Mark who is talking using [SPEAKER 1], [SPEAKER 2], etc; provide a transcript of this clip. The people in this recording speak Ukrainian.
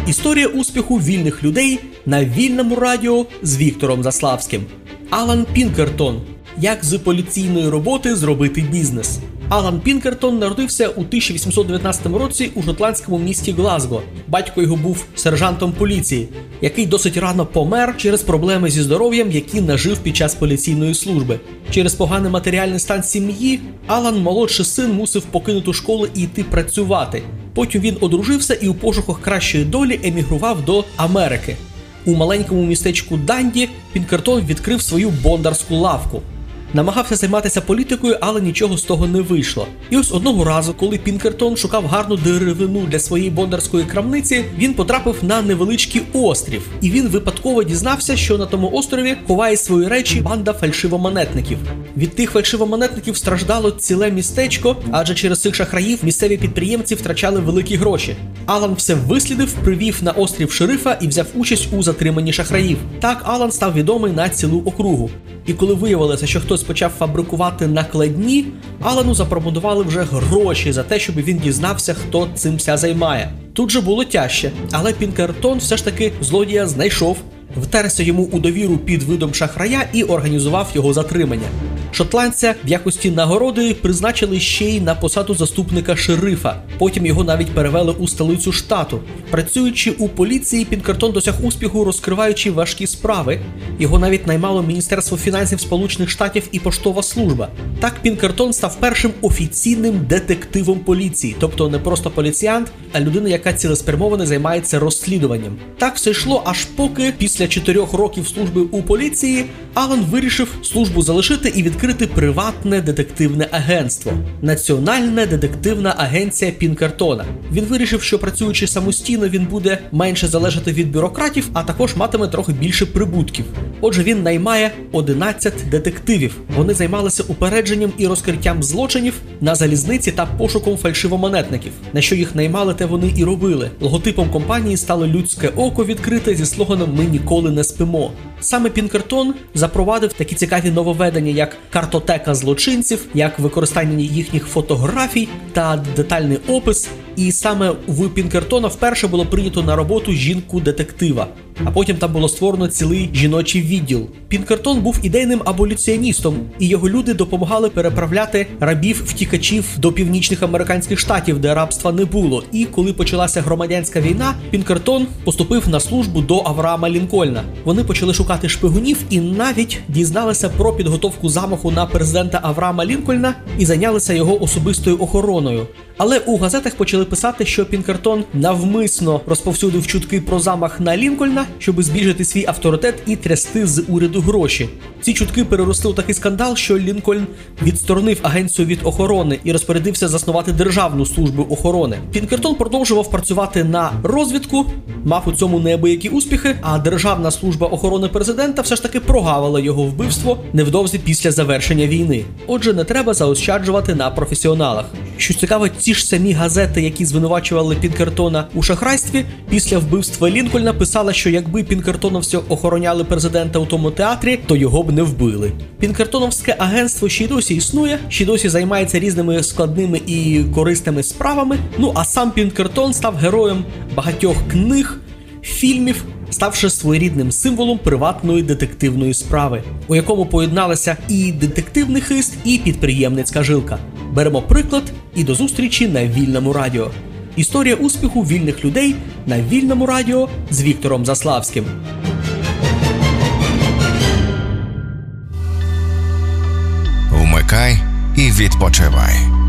[SPEAKER 1] Історія успіху вільних людей на Вільному радіо з Віктором Заславським. Алан Пінкертон. Як з поліційної роботи зробити бізнес. Алан Пінкертон народився у 1819 році у шотландському місті Глазго. Батько його був сержантом поліції, який досить рано помер через проблеми зі здоров'ям, які нажив під час поліційної служби. Через поганий матеріальний стан сім'ї Алан, молодший син, мусив покинути школу і йти працювати. Потім він одружився і у пошуках кращої долі емігрував до Америки. У маленькому містечку Данді Пінкертон відкрив свою бондарську лавку. Намагався займатися політикою, але нічого з того не вийшло. І ось одного разу, коли Пінкертон шукав гарну деревину для своєї бондарської крамниці, він потрапив на невеличкий острів. І він випадково дізнався, що на тому острові ховає свої речі банда фальшивомонетників. Від тих фальшивомонетників страждало ціле містечко, адже через цих шахраїв місцеві підприємці втрачали великі гроші. Алан все вислідив, привів на острів шерифа і взяв участь у затриманні шахраїв. Так Алан став відомий на цілу округу. І коли виявилося, що хтось почав фабрикувати накладні, Алану запропонували вже гроші за те, щоб він дізнався, хто цим ся займає. Тут же було тяжче, але Пінкертон все ж таки злодія знайшов, втерся йому у довіру під видом шахрая і організував його затримання. Шотландця в якості нагороди призначили ще й на посаду заступника шерифа. Потім його навіть перевели у столицю штату. Працюючи у поліції, Пінкертон досяг успіху, розкриваючи важкі справи. Його навіть наймало Міністерство фінансів Сполучених Штатів і поштова служба. Так Пінкертон став першим офіційним детективом поліції, тобто не просто поліціянт, а людина, яка цілеспрямовано займається розслідуванням. Так все йшло, аж поки після 4 років служби у поліції Алан вирішив службу залишити і відкрити приватне детективне агентство – Національна детективна агенція Пінкертона. Він вирішив, що працюючи самостійно, він буде менше залежати від бюрократів, а також матиме трохи більше прибутків. Отже, він наймає 11 детективів. Вони займалися упередженням і розкриттям злочинів на залізниці та пошуком фальшивомонетників. На що їх наймали, те вони і робили. Логотипом компанії стало людське око відкрите зі слоганом «Ми ніколи не спимо». Саме Пінкертон запровадив такі цікаві нововведення, як картотека злочинців, як використання їхніх фотографій та детальний опис. І саме в Пінкертона вперше було прийнято на роботу жінку-детектива. А потім там було створено цілий жіночий відділ. Пінкертон був ідейним аболіціоністом, і його люди допомагали переправляти рабів-втікачів до північних американських штатів, де рабства не було. І коли почалася громадянська війна, Пінкертон поступив на службу до Авраама Лінкольна. Вони почали шукати шпигунів і навіть дізналися про підготовку замаху на президента Авраама Лінкольна і зайнялися його особистою охороною. Але у газетах почали писати, що Пінкертон навмисно розповсюдив чутки про замах на Лінкольна, щоб збільшити свій авторитет і трясти з уряду гроші. Ці чутки переросли у такий скандал, що Лінкольн відсторонив агенцію від охорони і розпорядився заснувати державну службу охорони. Пінкертон продовжував працювати на розвідку, мав у цьому неабиякі успіхи, а Державна служба охорони президента все ж таки прогавила його вбивство невдовзі після завершення війни. Отже, не треба заощаджувати на професіоналах. Що цікаво, ці ж самі газети, які звинувачували Пінкертона у шахрайстві, після вбивства Лінкольна писали, що якби пінкертоновці охороняли президента у тому театрі, то його б не вбили. Пінкертоновське агентство ще й досі існує, ще й досі займається різними складними і корисними справами. Ну а сам Пінкертон став героєм багатьох книг, фільмів, ставши своєрідним символом приватної детективної справи, у якому поєдналися і детективний хист, і підприємницька жилка. Беремо приклад і до зустрічі на Вільному радіо. Історія успіху вільних людей на Вільному радіо з Віктором Заславським.
[SPEAKER 2] Вмикай і відпочивай.